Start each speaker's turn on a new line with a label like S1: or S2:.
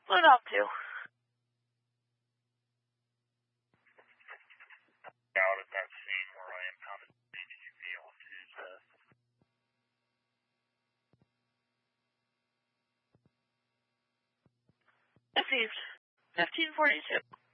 S1: What up to?
S2: Out at that scene where I impounded the did you feel on Tuesday?
S1: Received. 1542.